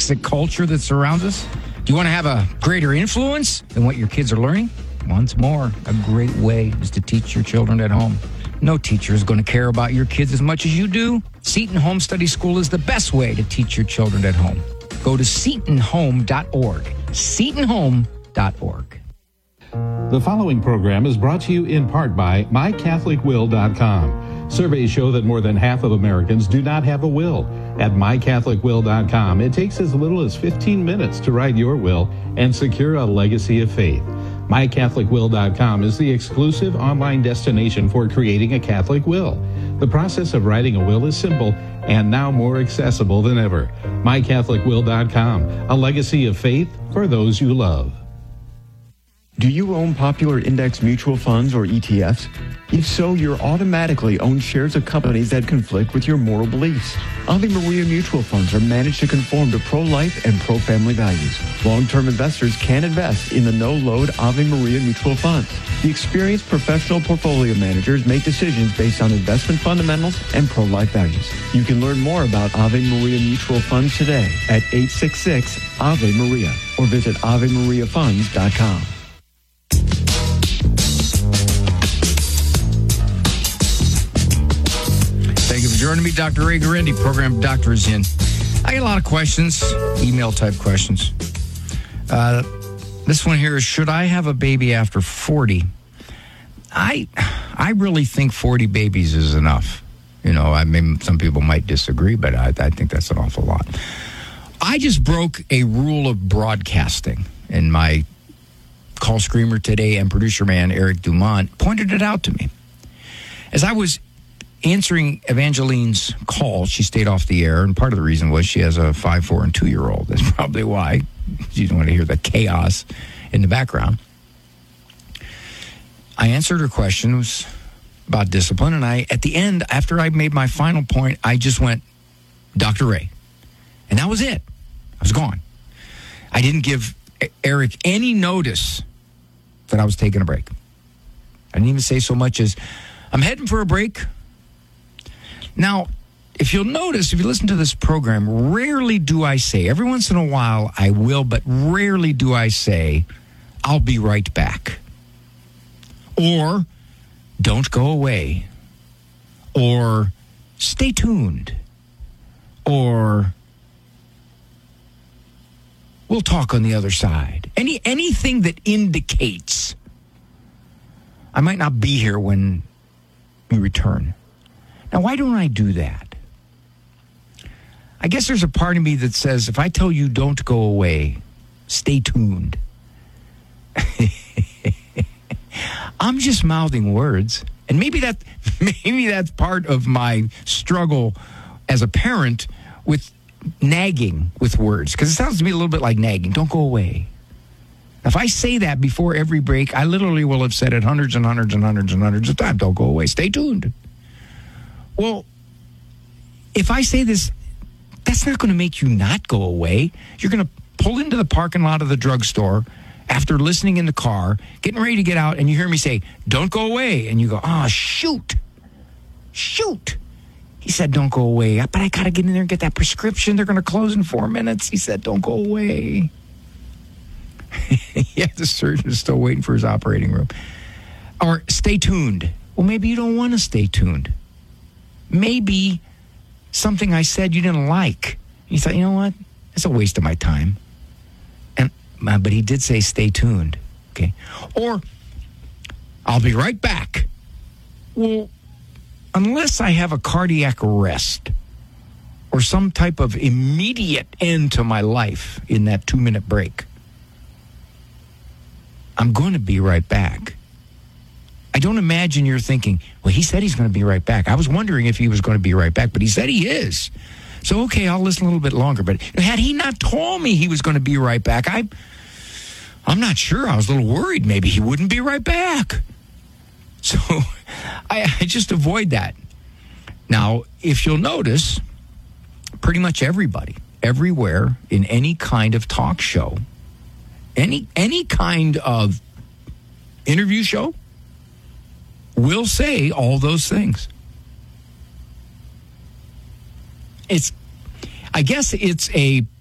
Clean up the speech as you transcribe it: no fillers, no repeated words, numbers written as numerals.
toxic culture that surrounds us? Do you want to have a greater influence than what your kids are learning? Once more, a great way is to teach your children at home. No teacher is going to care about your kids as much as you do. Seton Home Study School is the best way to teach your children at home. Go to setonhome.org. setonhome.org. The following program is brought to you in part by MyCatholicWill.com. Surveys show that more than half of Americans do not have a will. At MyCatholicWill.com, it takes as little as 15 minutes to write your will and secure a legacy of faith. MyCatholicWill.com is the exclusive online destination for creating a Catholic will. The process of writing a will is simple and now more accessible than ever. MyCatholicWill.com, a legacy of faith for those you love. Do you own popular index mutual funds or ETFs? If so, you're automatically own shares of companies that conflict with your moral beliefs. Ave Maria mutual funds are managed to conform to pro-life and pro-family values. Long-term investors can invest in the no-load Ave Maria mutual funds. The experienced professional portfolio managers make decisions based on investment fundamentals and pro-life values. You can learn more about Ave Maria mutual funds today at 866-AVE-MARIA or visit AveMariaFunds.com. Thank you for joining me, Dr. Ray Guarendi. Program Doctor is in. I get a lot of questions, email-type questions. This one here is, should I have a baby after 40? I really think 40 babies is enough. You know, I mean, some people might disagree, but I think that's an awful lot. I just broke a rule of broadcasting, and my call screamer today and producer man, Eric Dumont, pointed it out to me. As I was answering Evangeline's call, she stayed off the air, and part of the reason was she has a 5, 4, and 2-year-old. That's probably why. You don't want to hear the chaos in the background. I answered her questions about discipline, and at the end, after I made my final point, I just went, Dr. Ray. And that was it. I was gone. I didn't give Eric any notice that I was taking a break. I didn't even say so much as, I'm heading for a break. Now, if you'll notice, if you listen to this program, rarely do I say, every once in a while I will, but rarely do I say, I'll be right back. Or, don't go away. Or, stay tuned. Or, we'll talk on the other side. Anything that indicates I might not be here when we return. Now, why don't I do that? I guess there's a part of me that says, if I tell you don't go away, stay tuned. I'm just mouthing words. And maybe that's part of my struggle as a parent with nagging with words. Because it sounds to me a little bit like nagging. Don't go away. If I say that before every break, I literally will have said it hundreds and hundreds and hundreds and hundreds of times. Don't go away. Stay tuned. Well, if I say this, that's not going to make you not go away. You're going to pull into the parking lot of the drugstore after listening in the car, getting ready to get out, and you hear me say, don't go away. And you go, shoot. He said, don't go away. But I got to get in there and get that prescription. They're going to close in 4 minutes. He said, don't go away. Yeah, the surgeon is still waiting for his operating room. Or stay tuned. Well, maybe you don't want to stay tuned. Maybe something I said you didn't like. You thought, you know what? It's a waste of my time. But he did say stay tuned. Okay. Or I'll be right back. Well, unless I have a cardiac arrest or some type of immediate end to my life in that 2-minute break, I'm going to be right back. I don't imagine you're thinking, well, he said he's going to be right back. I was wondering if he was going to be right back, but he said he is. So, okay, I'll listen a little bit longer. But had he not told me he was going to be right back, I'm not sure. I was a little worried maybe he wouldn't be right back. So I just avoid that. Now, if you'll notice, pretty much everybody, everywhere, in any kind of talk show, any kind of interview show, will say all those things. I guess it's a